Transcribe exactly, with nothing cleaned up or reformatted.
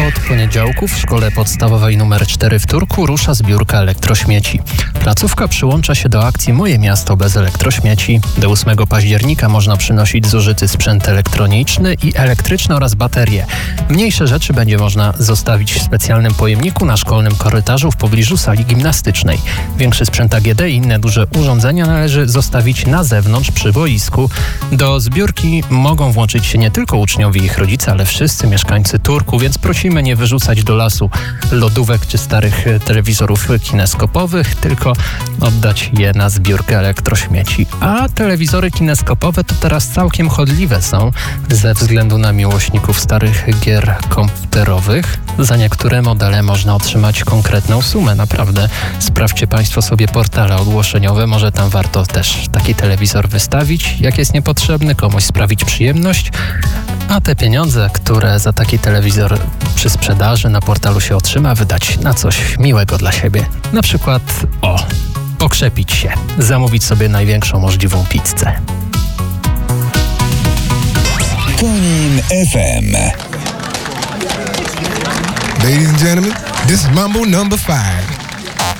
Od poniedziałku w szkole podstawowej numer cztery w Turku rusza zbiórka elektrośmieci. Placówka przyłącza się do akcji Moje Miasto bez elektrośmieci. Do ósmego października można przynosić zużyty sprzęt elektroniczny i elektryczny oraz baterie. Mniejsze rzeczy będzie można zostawić w specjalnym pojemniku na szkolnym korytarzu w pobliżu sali gimnastycznej. Większy sprzęt A G D i inne duże urządzenia należy zostawić na zewnątrz przy boisku. Do zbiórki mogą włączyć się nie tylko uczniowie i ich rodzice, ale wszyscy mieszkańcy Turku, więc prosimy nie wyrzucać do lasu lodówek czy starych telewizorów kineskopowych, tylko oddać je na zbiórkę elektrośmieci. A telewizory kineskopowe to teraz całkiem chodliwe są ze względu na miłośników starych gier komputerowych. Za niektóre modele można otrzymać konkretną sumę. Naprawdę sprawdźcie Państwo sobie portale ogłoszeniowe, może tam warto też taki telewizor wystawić, jak jest niepotrzebny, komuś sprawić przyjemność, a te pieniądze, które za taki telewizor przy sprzedaży na portalu się otrzyma, wydać na coś miłego dla siebie. Na przykład, o, pokrzepić się, zamówić sobie największą możliwą pizzę. Kłonin F M. Ladies and gentlemen, this is Mambo number five.